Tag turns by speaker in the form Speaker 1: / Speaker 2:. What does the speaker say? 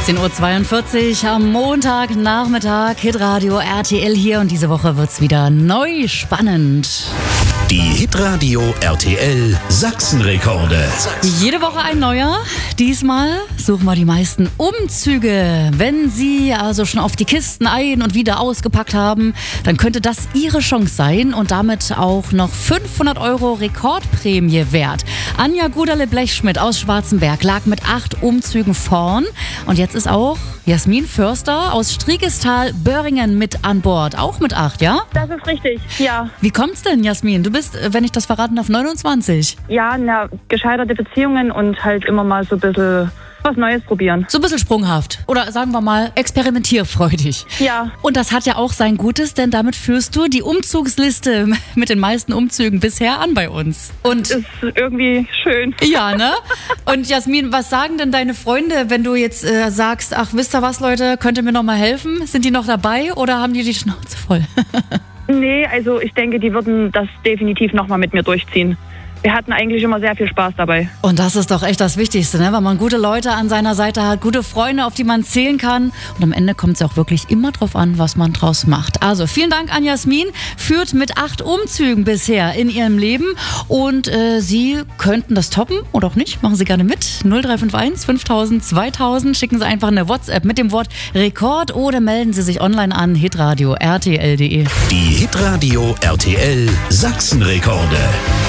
Speaker 1: 17:42 Uhr am Montagnachmittag, Hitradio RTL hier und diese Woche wird's wieder neu spannend.
Speaker 2: Die Hitradio RTL Sachsenrekorde.
Speaker 1: Jede Woche ein neuer. Diesmal suchen wir die meisten Umzüge. Wenn Sie also schon auf die Kisten ein- und wieder ausgepackt haben, dann könnte das Ihre Chance sein und damit auch noch 500 € Rekordprämie wert. Anja Guderle-Blechschmidt aus Schwarzenberg lag mit 8 Umzügen vorn. Und jetzt ist auch Jasmin Förster aus Striegestal-Böhringen mit an Bord. Auch mit 8, ja?
Speaker 3: Das ist richtig, ja.
Speaker 1: Wie kommt's denn, Jasmin? Du bist, wenn ich das verraten darf, 29.
Speaker 3: Ja, gescheiterte Beziehungen und halt immer mal so ein bisschen was Neues probieren.
Speaker 1: So ein bisschen sprunghaft. Oder sagen wir mal, experimentierfreudig.
Speaker 3: Ja.
Speaker 1: Und das hat ja auch sein Gutes, denn damit führst du die Umzugsliste mit den meisten Umzügen bisher an bei uns. Und
Speaker 3: Ist irgendwie schön.
Speaker 1: ja, ne? Und Jasmin, was sagen denn deine Freunde, wenn du jetzt sagst, ach, wisst ihr was, Leute, könnt ihr mir noch mal helfen? Sind die noch dabei oder haben die Schnauze voll?
Speaker 3: Nee, also ich denke, die würden das definitiv nochmal mit mir durchziehen. Wir hatten eigentlich immer sehr viel Spaß dabei.
Speaker 1: Und das ist doch echt das Wichtigste, ne? Weil man gute Leute an seiner Seite hat, gute Freunde, auf die man zählen kann. Und am Ende kommt es auch wirklich immer drauf an, was man draus macht. Also vielen Dank an Jasmin, führt mit 8 Umzügen bisher in ihrem Leben. Und Sie könnten das toppen oder auch nicht. Machen Sie gerne mit. 0351 5000 2000. Schicken Sie einfach eine WhatsApp mit dem Wort Rekord oder melden Sie sich online an hitradio rtl.de.
Speaker 2: Die Hitradio RTL Sachsenrekorde.